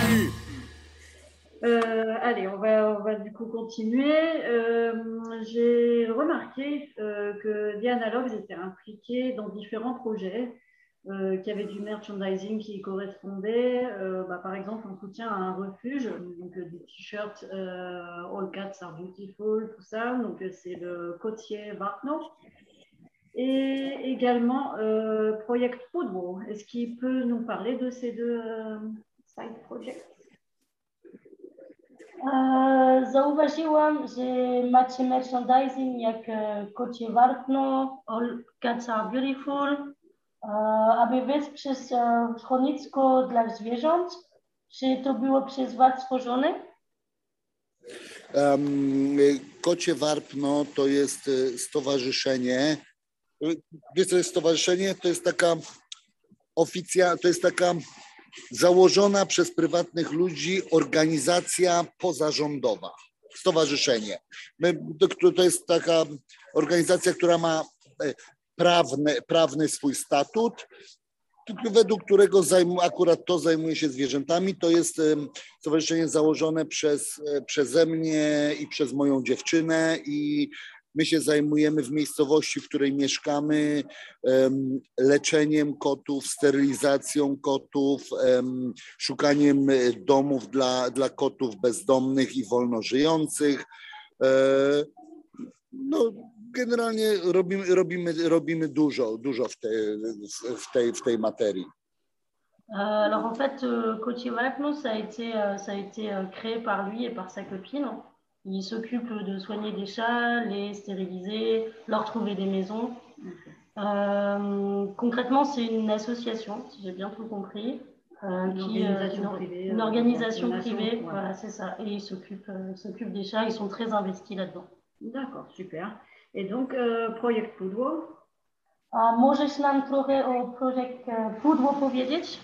Allez, on va du coup continuer. J'ai remarqué que Dianalogues était impliqué dans différents projets, qu'il y avait du merchandising qui correspondait, par exemple en soutien à un refuge, donc des t-shirts All Cats are Beautiful, tout ça, donc c'est le côtier Varno. Et également Project Football. Est-ce qu'il peut nous parler de ces deux side projects? Zauważyłam, że macie merchandising jak kocie wartno, All Cats are Beautiful, aby wesprzeć schronisko dla zwierząt. Czy to było przez Was stworzone? Kocie Warpno to jest stowarzyszenie. Wiesz, co jest stowarzyszenie? To jest taka to jest taka założona przez prywatnych ludzi organizacja pozarządowa. Stowarzyszenie. To jest taka organizacja, która ma prawny swój statut, według którego akurat to zajmuje się zwierzętami. To jest stowarzyszenie założone przeze mnie i przez moją dziewczynę i my się zajmujemy w miejscowości, w której mieszkamy, leczeniem kotów, sterylizacją kotów, szukaniem domów dla kotów bezdomnych i wolno żyjących. No, generalnie robimy dużo w tej materii. Alors en fait, Côtier Valacno, ça a été créé par lui et par sa copine. Il s'occupe de soigner des chats, les stériliser, leur trouver des maisons. Concrètement, c'est une association, si j'ai bien tout compris. Une organisation privée, voilà, c'est ça. Et ils s'occupent des chats, ils sont très investis là-dedans. D'accord, super. Et donc, Project Pudło? A możesz nam trochę o Project Pudło powiedzieć?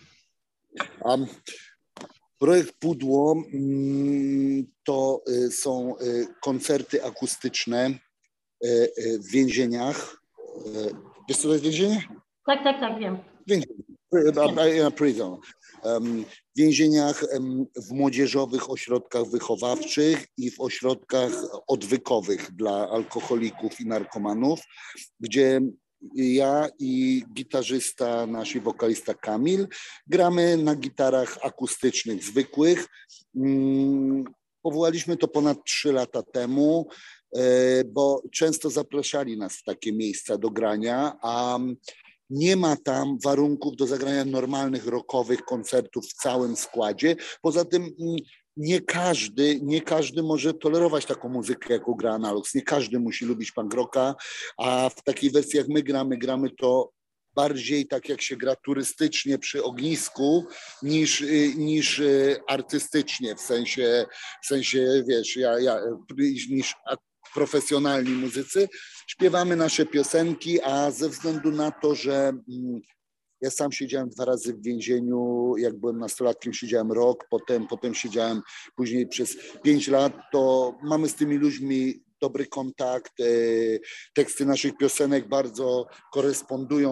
Projekt Pudło to są koncerty akustyczne w więzieniach. Wiesz, co to jest więzienie? Tak, wiem. Prison. W więzieniach, w młodzieżowych ośrodkach wychowawczych i w ośrodkach odwykowych dla alkoholików i narkomanów, gdzie ja i gitarzysta, nasz i wokalista Kamil gramy na gitarach akustycznych zwykłych. Powołaliśmy to ponad 3 lata temu, bo często zapraszali nas w takie miejsca do grania, a nie ma tam warunków do zagrania normalnych rockowych koncertów w całym składzie. Poza tym nie każdy może tolerować taką muzykę, jaką gra Analogues. Nie każdy musi lubić punk rocka, a w takiej wersji jak my gramy to bardziej tak jak się gra turystycznie przy ognisku niż artystycznie, w sensie wiesz, niż profesjonalni muzycy. Śpiewamy nasze piosenki, a ze względu na to, że ja sam siedziałem 2 razy w więzieniu, jak byłem nastolatkiem siedziałem rok, potem siedziałem później przez 5 lat, to mamy z tymi ludźmi dobry kontakt, teksty naszych piosenek bardzo korespondują